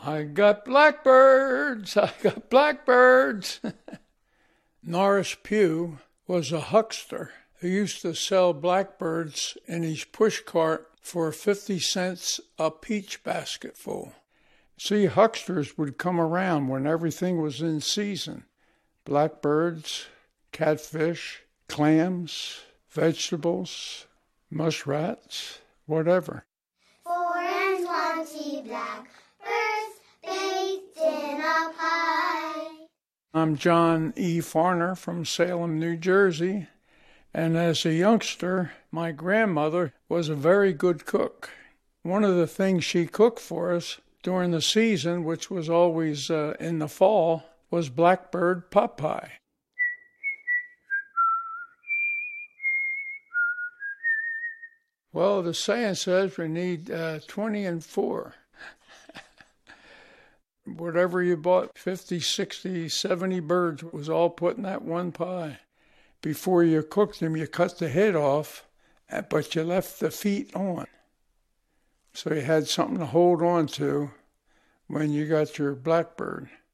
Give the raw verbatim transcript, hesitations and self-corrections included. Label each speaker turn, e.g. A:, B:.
A: I got blackbirds, I got blackbirds. Norris Pugh was a huckster who used to sell blackbirds in his push cart for fifty cents a peach basketful. See, hucksters would come around when everything was in season. Blackbirds, catfish, clams, vegetables, muskrats, whatever.
B: Four and twenty blackbirds baked in a pie.
A: I'm John E. Farner from Salem, New Jersey, and as a youngster, my grandmother was a very good cook. One of the things she cooked for us during the season, which was always uh, in the fall, was blackbird pot pie. Well, the saying says we need uh, twenty and four. Whatever you bought, fifty, sixty, seventy birds was all put in that one pie. Before you cooked them, you cut the head off, but you left the feet on. So you had something to hold on to when you got your blackbird.